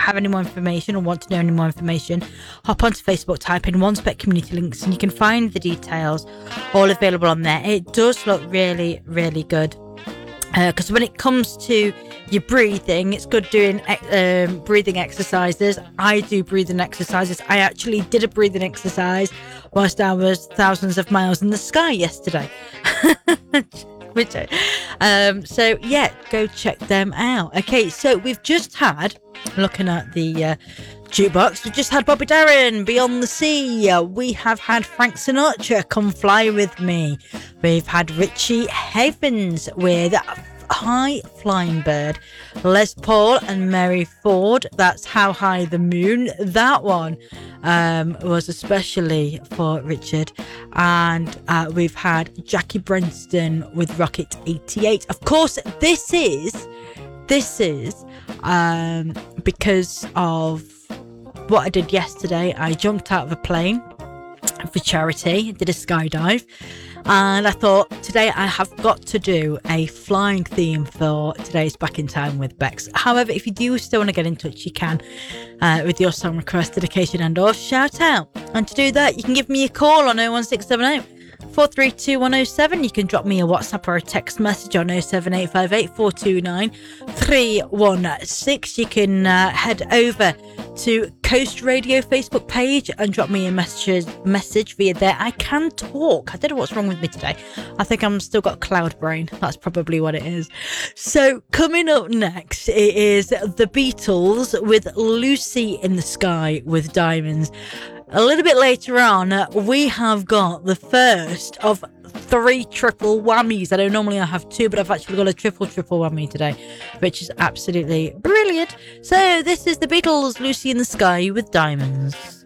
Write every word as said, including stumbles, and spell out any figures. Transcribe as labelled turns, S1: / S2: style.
S1: have any more information or want to know any more information, hop onto Facebook, type in One Spec Community Links, and you can find the details all available on there. It does look really, really good. Because uh, when it comes to your breathing, it's good doing um, breathing exercises. I do breathing exercises. I actually did a breathing exercise whilst I was thousands of miles in the sky yesterday. um, so, yeah, go check them out. Okay, so we've just had, looking at the uh, jukebox, we've just had Bobby Darin, Beyond the Sea. Uh, we have had Frank Sinatra, Come Fly With Me. We've had Richie Havens with High Flying Bird. Les Paul and Mary Ford, that's How High the Moon. That one um, was especially for Richard. And uh, we've had Jackie Brenston with Rocket eighty-eight. Of course, this is, this is um, because of what I did yesterday. I jumped out of a plane for charity, did a skydive, and I thought today I have got to do a flying theme for today's Back in Time with Bex. However, if you do still want to get in touch, you can uh, with your song request, dedication and or shout out. And to do that, you can give me a call on oh one six seven oh, four three two, one oh seven. You can drop me a WhatsApp or a text message on oh seven eight five eight, four two nine, three one six. You can uh, head over to Coast Radio Facebook page and drop me a message message via there. I can talk. I don't know what's wrong with me today. I think I'm still got cloud brain. That's probably what it is. So coming up next, it is the Beatles with Lucy in the Sky with Diamonds. A little bit later on, we have got the first of three triple whammies. I know normally I have two, but I've actually got a triple triple whammy today, which is absolutely brilliant. So this is the Beatles, Lucy in the Sky with Diamonds.